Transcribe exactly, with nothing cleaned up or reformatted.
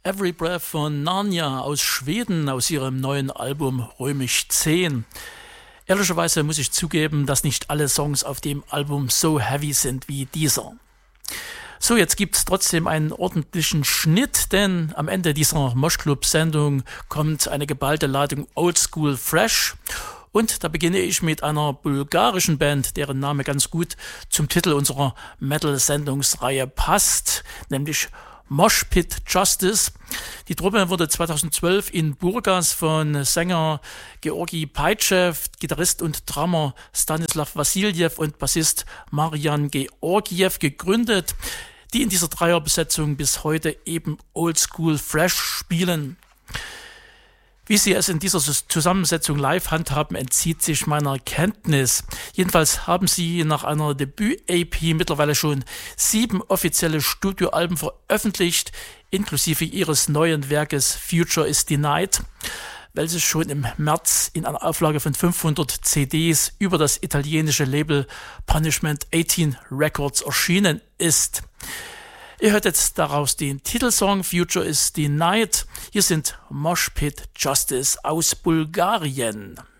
Every Breath von Narnia aus Schweden, aus ihrem neuen Album Römisch zehn. Ehrlicherweise muss ich zugeben, dass nicht alle Songs auf dem Album so heavy sind wie dieser. So, jetzt gibt's trotzdem einen ordentlichen Schnitt, denn am Ende dieser Moshclub-Sendung kommt eine geballte Ladung Oldschool Fresh. Und da beginne ich mit einer bulgarischen Band, deren Name ganz gut zum Titel unserer Metal-Sendungsreihe passt, nämlich Mosh Pit Justice. Die Truppe wurde zweitausendzwölf in Burgas von Sänger Georgi Peitschew, Gitarrist und Drummer Stanislav Vassiljew und Bassist Marian Georgiev gegründet, die in dieser Dreierbesetzung bis heute eben Oldschool Fresh spielen. Wie sie es in dieser Zusammensetzung live handhaben, entzieht sich meiner Kenntnis. Jedenfalls haben sie nach einer Debüt-A P mittlerweile schon sieben offizielle Studioalben veröffentlicht, inklusive ihres neuen Werkes Future is Denied, welches schon im März in einer Auflage von fünfhundert C Ds über das italienische Label Punishment achtzehn Records erschienen ist. Ihr hört jetzt daraus den Titelsong Future is Denied. Hier sind Mosh Pit Justice aus Bulgarien.